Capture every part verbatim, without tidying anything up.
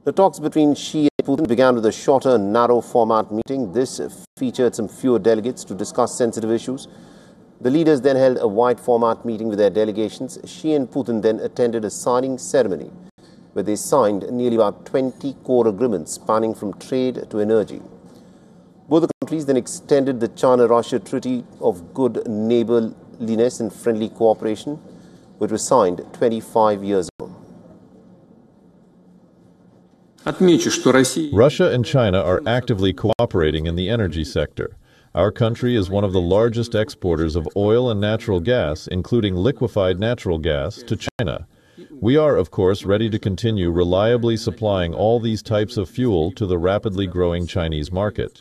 The talks between Xi and Putin began with a shorter, narrow format meeting. This featured some fewer delegates to discuss sensitive issues. The leaders then held a wide format meeting with their delegations. Xi and Putin then attended a signing ceremony where they signed nearly about twenty core agreements spanning from trade to energy. Both the countries then extended the China-Russia Treaty of Good Neighborliness and Friendly Cooperation, which was signed twenty-five years ago. Russia and China are actively cooperating in the energy sector. Our country is one of the largest exporters of oil and natural gas, including liquefied natural gas, to China. We are, of course, ready to continue reliably supplying all these types of fuel to the rapidly growing Chinese market.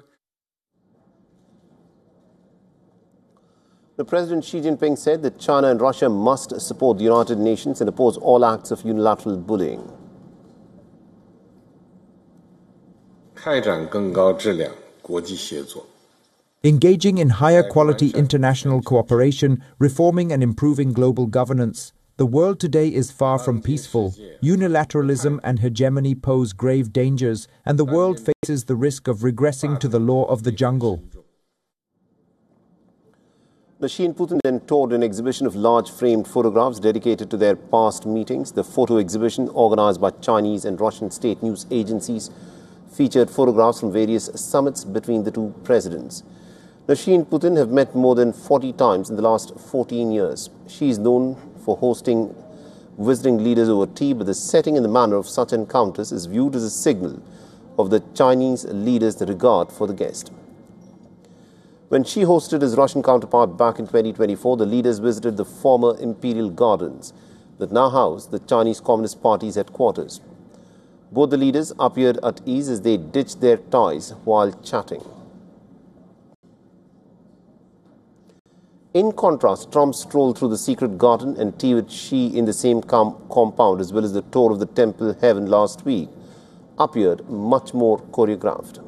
The President Xi Jinping said that China and Russia must support the United Nations and oppose all acts of unilateral bullying. Engaging in higher quality international cooperation, reforming and improving global governance. The world today is far from peaceful. Unilateralism and hegemony pose grave dangers, and the world faces the risk of regressing to the law of the jungle. The Xi and Putin then toured an exhibition of large framed photographs dedicated to their past meetings. The photo exhibition, organized by Chinese and Russian state news agencies, featured photographs from various summits between the two presidents. Now, Xi and Putin have met more than forty times in the last fourteen years. Xi is known for hosting visiting leaders over tea, but the setting and the manner of such encounters is viewed as a signal of the Chinese leaders' regard for the guest. When Xi hosted his Russian counterpart back in twenty twenty-four, the leaders visited the former Imperial Gardens that now house the Chinese Communist Party's headquarters. Both the leaders appeared at ease as they ditched their ties while chatting. In contrast, Trump strolled through the secret garden and tea with Xi in the same com- compound, as well as the tour of the Temple Heaven last week, appeared much more choreographed.